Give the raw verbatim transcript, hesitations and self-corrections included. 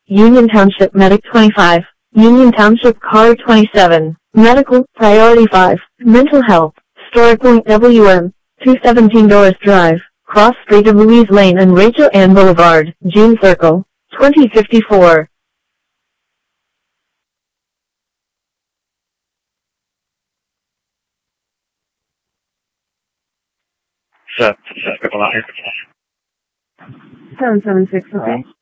Union Township Medic twenty-five, Union Township Car twenty-seven, Medical, Priority five, Mental Health, Story Point W M, two seventeen Doris Drive, Cross Street of Louise Lane and Rachel Ann Boulevard, Jean Circle, twenty fifty-four. Set, set, people out here. seven seven six, okay.